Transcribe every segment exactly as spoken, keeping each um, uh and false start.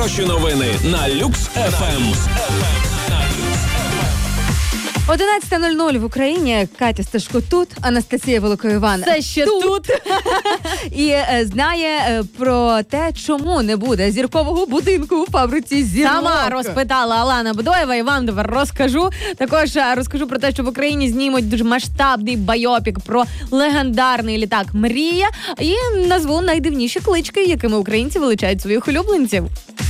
найхороші новини на Люкс еф ем. одинадцята нуль нуль в Україні. Катя Сташко тут, Анастасія Великоїван Це ще тут. тут. І е, знає е, про те, чому не буде зіркового будинку у фабриці зірок. Сама розпитала Алана Бадоєва, і вам тепер розкажу. Також е, розкажу про те, що в Україні знімуть дуже масштабний байопік про легендарний літак «Мрія». І назву найдивніші клички, якими українці величають своїх улюбленців.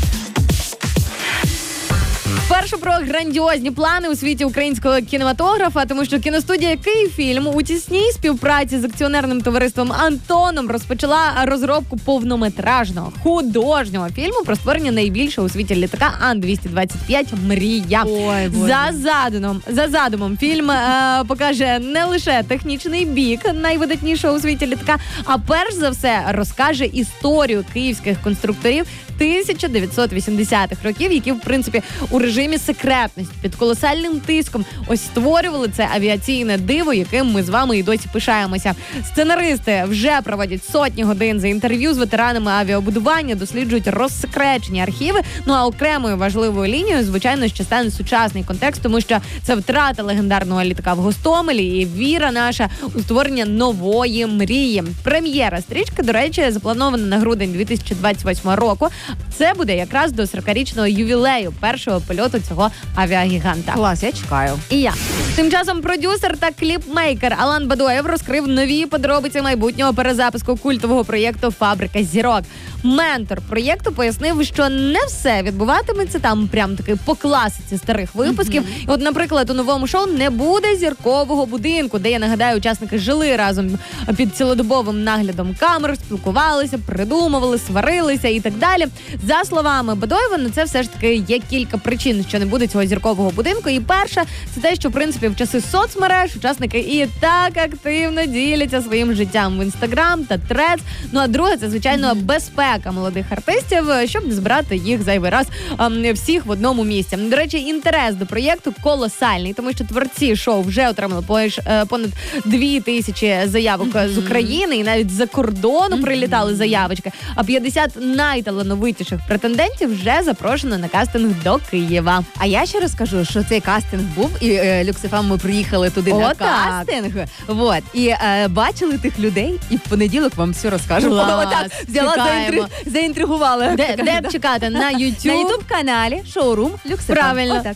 Перше про грандіозні плани у світі українського кінематографа, тому що кіностудія «Київфільм» у тісній співпраці з акціонерним товариством «Антоном» розпочала розробку повнометражного художнього фільму про створення найбільшого у світі літака Ан двісті двадцять п'ять «Мрія». Ой, за задумом, за задумом фільм е, покаже не лише технічний бік найвидатнішого у світі літака, а перш за все розкаже історію київських конструкторів тисяча дев'ятсот вісімдесятих років, які, в принципі, у режимі секретності, під колосальним тиском ось створювали це авіаційне диво, яким ми з вами і досі пишаємося. Сценаристи вже проводять сотні годин за інтерв'ю з ветеранами авіабудування, досліджують розсекречені архіви. Ну а окремою важливою лінією, звичайно, ще стане сучасний контекст, тому що це втрата легендарного літака в Гостомелі і віра наша у створення нової мрії. Прем'єра стрічки, до речі, запланована на грудень дві тисячі двадцять восьмого року. Це буде якраз до сорокарічного ювілею першого польоту цього авіагіганта. Клас, я чекаю. І я. Тим часом продюсер та кліпмейкер Алан Бадоєв розкрив нові подробиці майбутнього перезапуску культового проєкту «Фабрика зірок». Ментор проєкту пояснив, що не все відбуватиметься там прям таки по класиці старих випусків. Mm-hmm. І от, наприклад, у новому шоу не буде зіркового будинку, де, я нагадаю, учасники жили разом під цілодобовим наглядом камер, спілкувалися, придумували, сварилися і так далі. За словами Бадоєва, на це все ж таки є кілька причин, що не буде цього зіркового будинку. І перше, це те, що, в принципі, в часи соцмереж учасники і так активно діляться своїм життям в Інстаграм та Трец. Ну, а друге, це, звичайно, mm-hmm. безпека молодих артистів, щоб не збирати їх зайвий раз ем, всіх в одному місці. До речі, інтерес до проєкту колосальний, тому що творці шоу вже отримали понад дві тисячі заявок mm-hmm. з України, і навіть з-за кордону mm-hmm. прилітали заявочки, а п'ятдесят найталановитіших претендентів вже запрошено на кастинг до Києва. А я ще розкажу, що цей кастинг був, і е, Люкс еф ем ми приїхали туди О, на так. кастинг. Вот. І е, бачили тих людей, і в понеділок вам все розкажемо. Клас, Отак взяла, заінтри... заінтригувала. Де, де б чекати? На YouTube? На ютуб-каналі шоурум Люкс еф ем. Правильно. Отак.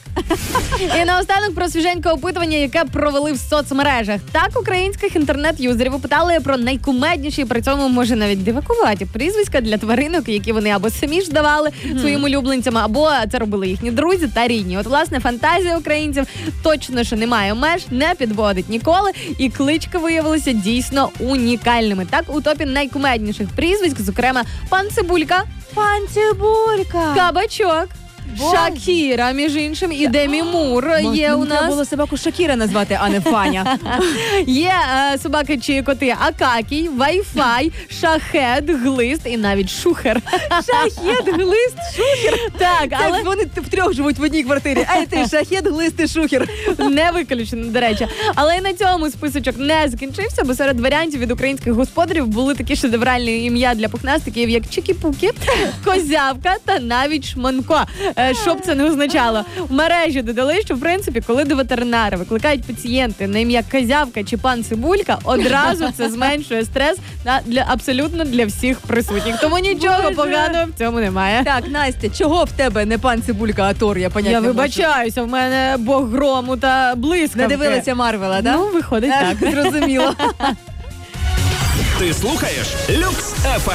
І наостанок про свіженьке опитування, яке провели в соцмережах. Так, українських інтернет-юзерів опитали про найкумедніші, при цьому, може, навіть дивакуваті прізвиська для тваринок, які вони або самі ж давали mm. своїм улюбленцям, або це робили їхні друзі та рідні. От, власне, фантазія українців точно, що немає меж, не підводить ніколи, і клички виявилися дійсно унікальними. Так, у топі найкумедніших прізвиськ, зокрема, пан Цибулька, Пан Цибулька, Кабачок, Боже. Шакіра, між іншим, і Демі Мур є у Треба нас. було собаку Шакіра назвати, а не Фаня. Є е, собаки чи коти Акакій, Вайфай, Шахед, Глист і навіть Шухер. Шахет, глист, шухер. Так, Але але вони втрьох живуть в одній квартирі. А ти шахет, глист і шухер. не виключено, до речі. Але і на цьому списочок не закінчився, бо серед варіантів від українських господарів були такі шедевральні ім'я для пухнастиків, як Чікі-Пукі, Козявка та навіть Шманко. Е, Що б це не означало. В мережі додали, що, в принципі, коли до ветеринара викликають пацієнти на ім'я Козявка чи пан Цибулька, одразу це зменшує стрес на, для, абсолютно для всіх присутніх. Тому нічого Боже. поганого в цьому немає. Так, Настя, чого в тебе не пан Цибулька, а Тор? Я понять Я не можу. вибачаюся, в мене Бог грому та блискавки. Не дивилася Марвела, да? Ну, виходить так. Зрозуміло. Ти слухаєш Люкс еф ем.